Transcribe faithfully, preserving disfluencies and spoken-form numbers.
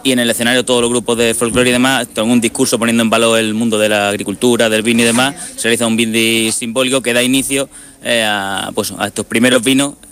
y en el escenario todos los grupos de folclore y demás, con un discurso poniendo en valor el mundo de la agricultura, del vino y demás, se realiza un brindis simbólico que da inicio eh, a, pues, a estos primeros vinos